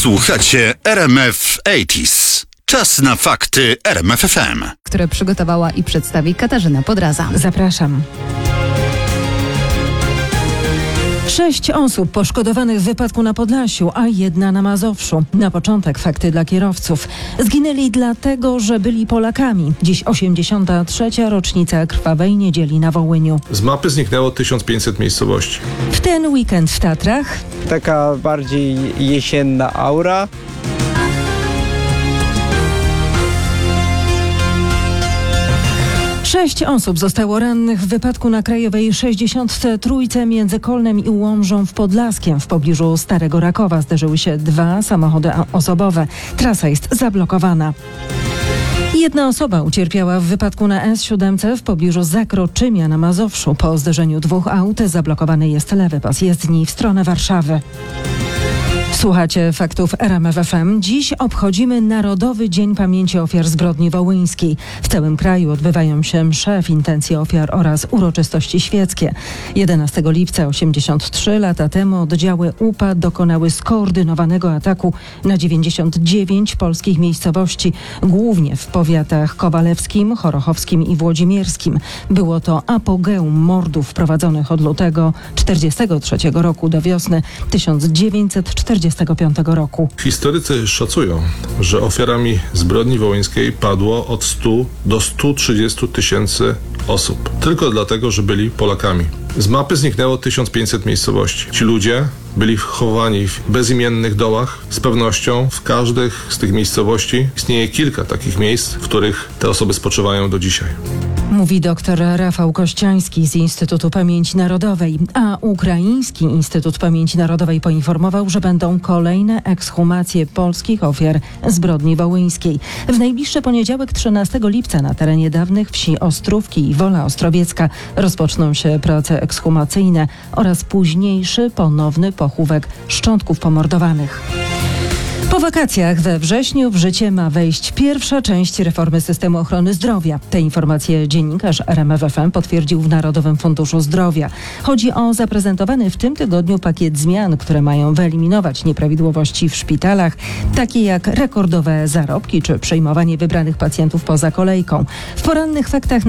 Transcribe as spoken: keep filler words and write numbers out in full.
Słuchacie R M F osiemdziesiąt. Czas na fakty R M F F M, które przygotowała i przedstawi Katarzyna Podraza. Zapraszam. Sześć osób poszkodowanych w wypadku na Podlasiu, a jedna na Mazowszu. Na początek fakty dla kierowców. Zginęli dlatego, że byli Polakami. Dziś osiemdziesiąta trzecia rocznica krwawej niedzieli na Wołyniu. Z mapy zniknęło tysiąc pięćset miejscowości. W ten weekend w Tatrach taka bardziej jesienna aura. Sześć osób zostało rannych w wypadku na Krajowej sześćdziesiątce trzy między Kolnem i Łomżą w Podlaskiem. W pobliżu Starego Rakowa zderzyły się dwa samochody osobowe. Trasa jest zablokowana. Jedna osoba ucierpiała w wypadku na S siedem w pobliżu Zakroczymia na Mazowszu. Po zderzeniu dwóch aut zablokowany jest lewy pas jezdni w stronę Warszawy. Słuchacie faktów R M F F M. Dziś obchodzimy Narodowy Dzień Pamięci Ofiar Zbrodni Wołyńskiej. W całym kraju odbywają się msze w intencji ofiar oraz uroczystości świeckie. jedenastego lipca osiemdziesiąt trzy lata temu oddziały U P A dokonały skoordynowanego ataku na dziewięćdziesiąt dziewięć polskich miejscowości, głównie w powiatach kowalewskim, chorochowskim i włodzimierskim. Było to apogeum mordów prowadzonych od lutego czterdziestego trzeciego roku do wiosny tysiąc dziewięćset czterdziestego piątego roku. Historycy szacują, że ofiarami zbrodni wołyńskiej padło od stu do stu trzydziestu tysięcy osób. Tylko dlatego, że byli Polakami. Z mapy zniknęło tysiąc pięćset miejscowości. Ci ludzie byli chowani w bezimiennych dołach. Z pewnością w każdych z tych miejscowości istnieje kilka takich miejsc, w których te osoby spoczywają do dzisiaj. Mówi dr Rafał Kościański z Instytutu Pamięci Narodowej, a Ukraiński Instytut Pamięci Narodowej poinformował, że będą kolejne ekshumacje polskich ofiar zbrodni wołyńskiej. W najbliższy poniedziałek trzynastego lipca na terenie dawnych wsi Ostrówki i Wola Ostrowiecka rozpoczną się prace ekshumacyjne oraz późniejszy ponowny pochówek szczątków pomordowanych. Po wakacjach we wrześniu w życie ma wejść pierwsza część reformy systemu ochrony zdrowia. Te informacje dziennikarz R M F F M potwierdził w Narodowym Funduszu Zdrowia. Chodzi o zaprezentowany w tym tygodniu pakiet zmian, które mają wyeliminować nieprawidłowości w szpitalach, takie jak rekordowe zarobki czy przyjmowanie wybranych pacjentów poza kolejką. W porannych faktach